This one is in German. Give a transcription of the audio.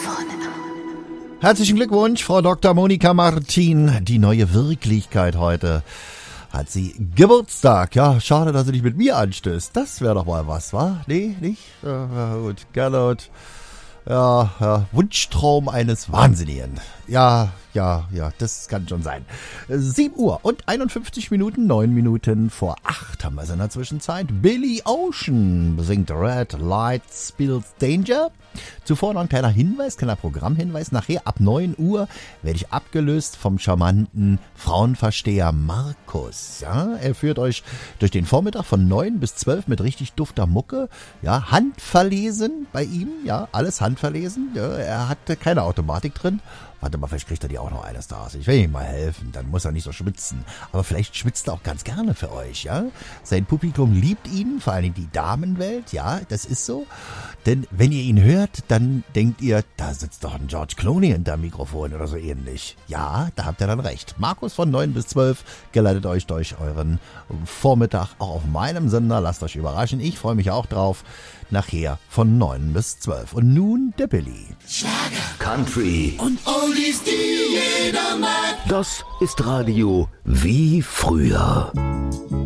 Herzlichen Glückwunsch, Frau Dr. Monika Martin. Die neue Wirklichkeit heute hat sie Geburtstag. Ja, schade, dass sie nicht mit mir anstößt. Das wäre doch mal was, wa? Nee, nicht? Ja, gut, Gernot. Ja, Wunschtraum eines Wahnsinnigen. Ja, das kann schon sein. 7 Uhr und 51 Minuten, 9 Minuten vor 8 haben wir es in der Zwischenzeit. Billy Ocean singt Red Light Spills Danger. Zuvor noch ein kleiner Programmhinweis. Nachher ab 9 Uhr werde ich abgelöst vom charmanten Frauenversteher Markus. Ja, er führt euch durch den Vormittag von 9 bis 12 mit richtig dufter Mucke. Ja, handverlesen bei ihm. Ja, alles handverlesen. Ja, er hatte keine Automatik drin. Warte mal, vielleicht kriegt er die auch noch eines Tages. Ich will ihm mal helfen, dann muss er nicht so schwitzen. Aber vielleicht schwitzt er auch ganz gerne für euch, ja? Sein Publikum liebt ihn, vor allem die Damenwelt, ja, das ist so. Denn wenn ihr ihn hört, dann denkt ihr, da sitzt doch ein George Clooney hinter dem Mikrofon oder so ähnlich. Ja, da habt ihr dann recht. Markus von 9 bis 12 geleitet euch durch euren Vormittag auch auf meinem Sender. Lasst euch überraschen, ich freue mich auch drauf. Nachher von 9 bis 12. Und nun der Billy. Schlager, Country und Oldies, die jeder mag. Das ist Radio wie früher.